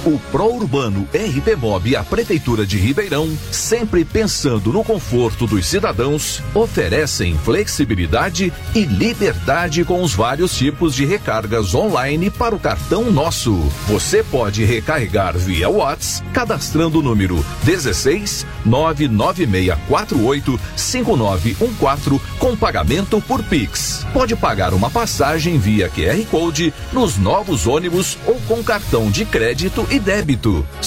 O Pró-Urbano RPMob e a Prefeitura de Ribeirão, sempre pensando no conforto dos cidadãos, oferecem flexibilidade e liberdade com os vários tipos de recargas online para o cartão Nosso. Você pode recarregar via WhatsApp, cadastrando o número 16 99648 5914 com pagamento por Pix. Pode pagar uma passagem via QR Code nos novos ônibus ou com cartão de crédito e débito.